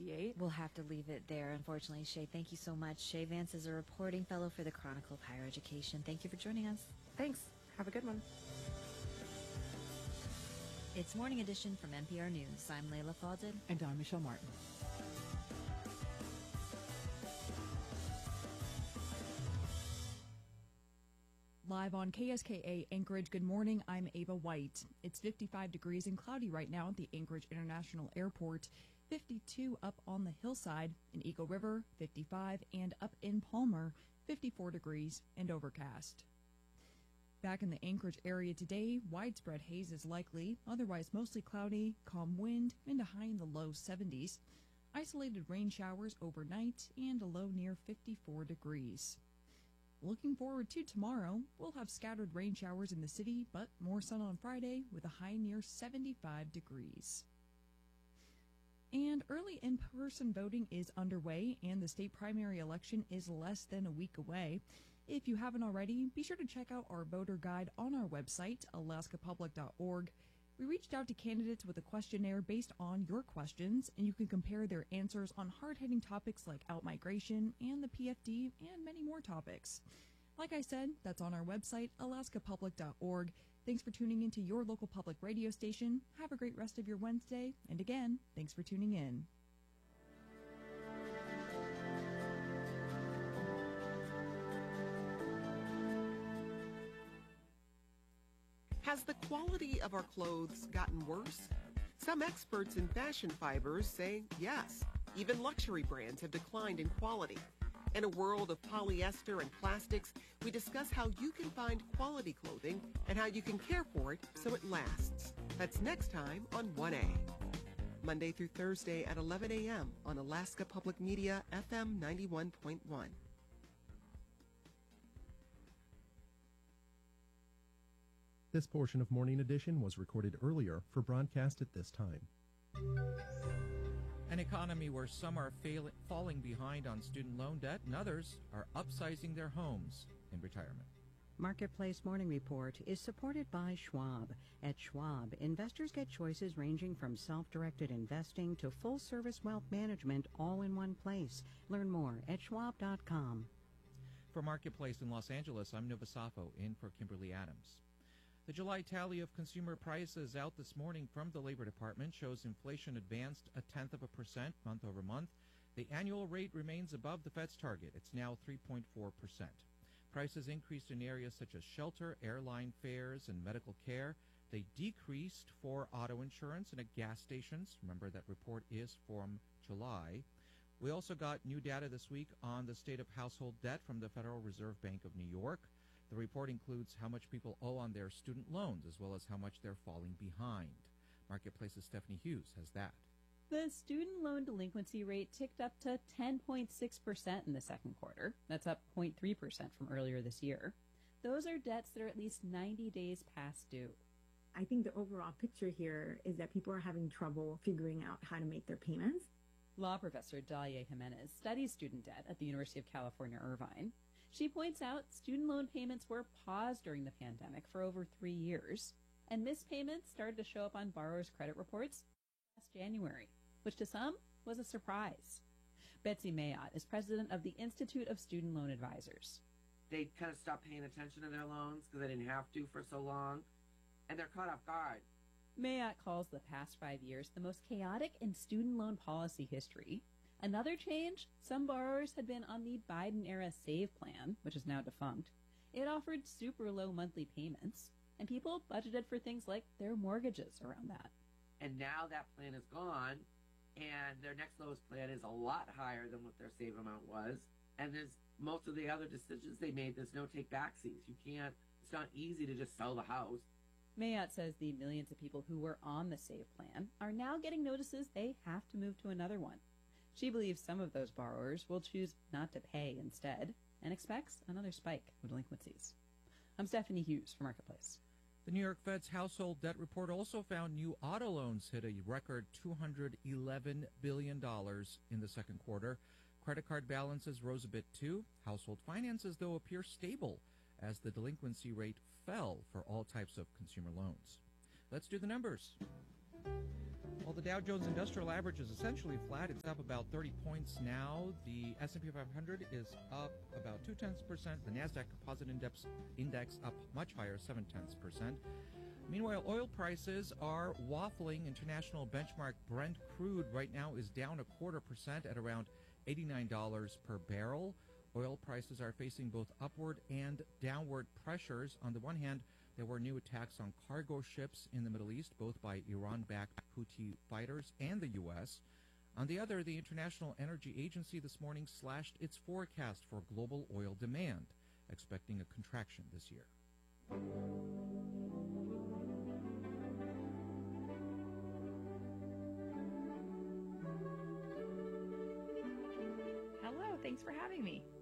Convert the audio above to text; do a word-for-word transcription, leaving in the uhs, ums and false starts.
sixty-eight. We'll have to leave it there, unfortunately. Shay, thank you so much. Shay Vance is a reporting fellow for the Chronicle of Higher Education. Thank you for joining us. Thanks. Have a good one. It's Morning Edition from N P R News. I'm Layla Fawcett. And I'm Michelle Martin. Live on K S K A Anchorage, good morning. I'm Ava White. It's fifty-five degrees and cloudy right now at the Anchorage International Airport. fifty-two up on the hillside in Eagle River, fifty-five, and up in Palmer, fifty-four degrees and overcast. Back in the Anchorage area today, widespread haze is likely, otherwise mostly cloudy, calm wind, and a high in the low seventies. Isolated rain showers overnight and a low near fifty-four degrees. Looking forward to tomorrow, we'll have scattered rain showers in the city, but more sun on Friday with a high near seventy-five degrees. And early in-person voting is underway, and the state primary election is less than a week away. If you haven't already, be sure to check out our voter guide on our website, alaska public dot org. We reached out to candidates with a questionnaire based on your questions, and you can compare their answers on hard-hitting topics like out-migration and the P F D and many more topics. Like I said, that's on our website, alaska public dot org. Thanks for tuning into your local public radio station. Have a great rest of your Wednesday. And again, thanks for tuning in. Has the quality of our clothes gotten worse? Some experts in fashion fibers say yes. Even luxury brands have declined in quality. In a world of polyester and plastics, we discuss how you can find quality clothing and how you can care for it so it lasts. That's next time on one A. Monday through Thursday at eleven a.m. on Alaska Public Media F M ninety-one point one. This portion of Morning Edition was recorded earlier for broadcast at this time. An economy where some are fail- falling behind on student loan debt and others are upsizing their homes in retirement. Marketplace Morning Report is supported by Schwab. At Schwab, investors get choices ranging from self-directed investing to full-service wealth management all in one place. Learn more at schwab dot com. For Marketplace in Los Angeles, I'm Nova Safo, in for Kimberly Adams. The July tally of consumer prices out this morning from the Labor Department shows inflation advanced a tenth of a percent month over month. The annual rate remains above the Fed's target. It's now three point four percent. Prices increased in areas such as shelter, airline fares, and medical care. They decreased for auto insurance and at gas stations. Remember, that report is from July. We also got new data this week on the state of household debt from the Federal Reserve Bank of New York. The report includes how much people owe on their student loans, as well as how much they're falling behind. Marketplace's Stephanie Hughes has that. The student loan delinquency rate ticked up to ten point six percent in the second quarter. That's up zero point three percent from earlier this year. Those are debts that are at least ninety days past due. I think the overall picture here is that people are having trouble figuring out how to make their payments. Law professor Dalia Jimenez studies student debt at the University of California, Irvine. She points out student loan payments were paused during the pandemic for over three years, and missed payments started to show up on borrowers' credit reports last January, which to some was a surprise. Betsy Mayotte is president of the Institute of Student Loan Advisors. They kind of stopped paying attention to their loans because they didn't have to for so long, and they're caught off guard. Mayotte calls the past five years the most chaotic in student loan policy history. Another change, some borrowers had been on the Biden-era SAVE plan, which is now defunct. It offered super low monthly payments, and people budgeted for things like their mortgages around that. And now that plan is gone, and their next lowest plan is a lot higher than what their SAVE amount was. And there's most of the other decisions they made, there's no take-backsies. You can't, it's not easy to just sell the house. Mayotte says the millions of people who were on the SAVE plan are now getting notices they have to move to another one. She believes some of those borrowers will choose not to pay instead and expects another spike of delinquencies. I'm Stephanie Hughes for Marketplace. The New York Fed's household debt report also found new auto loans hit a record two hundred eleven billion dollars in the second quarter. Credit card balances rose a bit too. Household finances, though, appear stable as the delinquency rate fell for all types of consumer loans. Let's do the numbers. While the Dow Jones Industrial Average is essentially flat, it's up about thirty points now. The S and P five hundred is up about two tenths percent. The Nasdaq Composite Index index up much higher, seven tenths percent. Meanwhile, oil prices are waffling. International benchmark Brent crude right now is down a quarter percent at around eighty-nine dollars per barrel. Oil prices are facing both upward and downward pressures. On the one hand, there were new attacks on cargo ships in the Middle East, both by Iran-backed Houthi fighters and the U S. On the other, the International Energy Agency this morning slashed its forecast for global oil demand, expecting a contraction this year. Hello, thanks for having me.